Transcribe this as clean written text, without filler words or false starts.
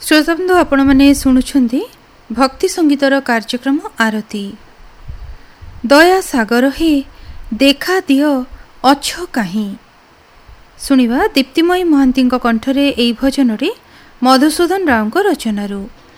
श्रोताबंधु आपण मैंने शुणुंट भक्ति संगीतर कार्यक्रम आरती। दया सागर हे देखा दियो अछ काहीं शुणिबा दीप्तिमयी महांती कंठरे एई भजन रे मधुसूदन राव रचनारू।